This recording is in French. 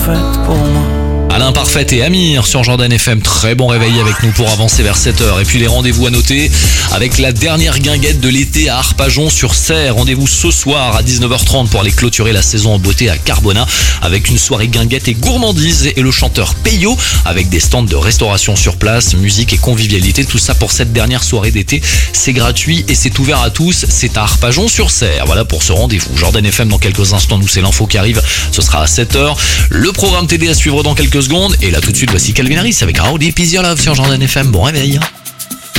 parfaite pour moi. Alain Parfait et Amir sur Jordan FM. Très bon réveil avec nous pour avancer vers 7h. Et puis les rendez-vous à noter avec la dernière guinguette de l'été à Arpajon-sur-Cère. Rendez-vous ce soir à 19h30 pour aller clôturer la saison en beauté à Carbona avec une soirée guinguette et gourmandise et le chanteur Peyo avec des stands de restauration sur place, musique et convivialité. Tout ça pour cette dernière soirée d'été. C'est gratuit et c'est ouvert à tous. C'est à Arpajon-sur-Cère. Voilà pour ce rendez-vous. Jordan FM dans quelques instants. Nous, c'est l'info qui arrive. Ce sera à 7h. Le programme TD à suivre dans quelques secondes. Et là tout de suite voici Calvin Harris avec Rowdy Peace Your Love sur Jordan FM. Bon réveil.